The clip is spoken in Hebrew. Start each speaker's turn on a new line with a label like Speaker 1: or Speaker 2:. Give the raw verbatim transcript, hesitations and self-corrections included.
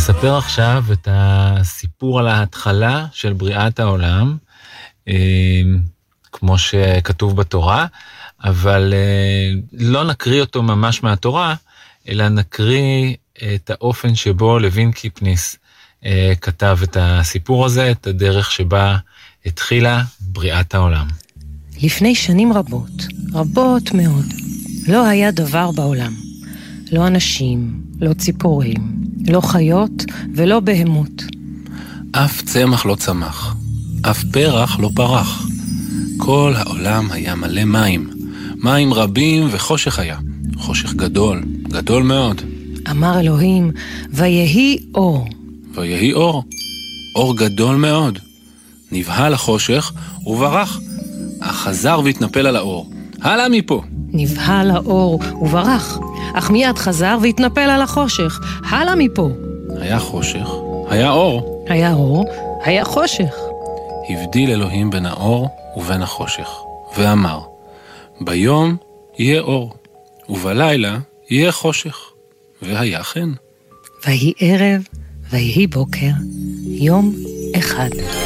Speaker 1: נספר עכשיו את הסיפור על ההתחלה של בריאת העולם, כמו שכתוב בתורה, אבל לא נקריא אותו ממש מהתורה, אלא נקריא את האופן שבו לוין קיפניס כתב את הסיפור הזה, את הדרך שבה התחילה בריאת העולם.
Speaker 2: לפני שנים רבות, רבות מאוד, לא היה דבר בעולם. לא אנשים, לא ציפורים, לא חיות ולא בהמות.
Speaker 3: אף צמח לא צמח, אף פרח לא פרח. כל העולם היה מלא מים, מים רבים וחושך היה. חושך גדול, גדול מאוד.
Speaker 2: אמר אלוהים, ויהי אור.
Speaker 3: ויהי אור, אור גדול מאוד. נבהל החושך וברח, אך חזר והתנפל על האור. הלאה מפה.
Speaker 2: נבהל האור וברח, אך מיד חזר והתנפל על החושך. הלאה מפה.
Speaker 3: היה חושך, היה אור.
Speaker 2: היה אור, היה חושך.
Speaker 3: הבדיל אלוהים בין האור ובין החושך, ואמר, ביום יהיה אור, ובלילה יהיה חושך. והיה כן.
Speaker 2: ויהי ערב, ויהי בוקר, יום אחד.